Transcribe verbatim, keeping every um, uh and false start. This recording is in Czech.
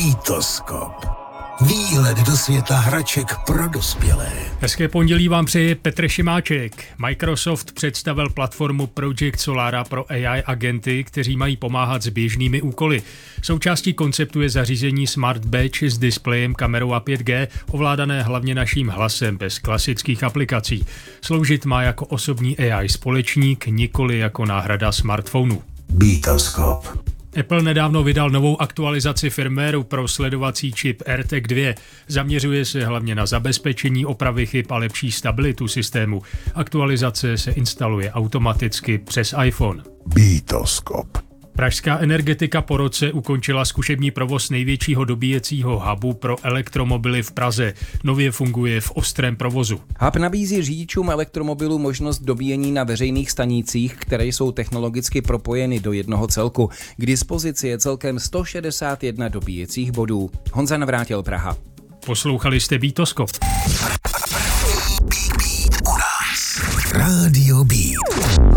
Beatoskop. Výlet do světa hraček pro dospělé. Hezké pondělí vám přeje Petr Šimáček. Microsoft představil platformu Project Solara pro A I agenty, kteří mají pomáhat s běžnými úkoly. Součástí konceptu je zařízení Smart Badge s displejem, kamerou a pět G, ovládané hlavně naším hlasem bez klasických aplikací. Sloužit má jako osobní A I společník, nikoli jako náhrada smartphonu. Beatoskop. Apple nedávno vydal novou aktualizaci firmwareu pro sledovací čip AirTag dva. Zaměřuje se hlavně na zabezpečení opravy chyb a lepší stabilitu systému. Aktualizace se instaluje automaticky přes iPhone. Beatoskop. Pražská Energetika po roce ukončila zkušební provoz největšího dobíjecího hubu pro elektromobily v Praze. Nově funguje v ostrém provozu. Hub nabízí řidičům elektromobilů možnost dobíjení na veřejných stanicích, které jsou technologicky propojeny do jednoho celku. K dispozici je celkem sto šedesát jedna dobíjecích bodů. Honza Navrátil, Praha. Poslouchali jste Beatoskop.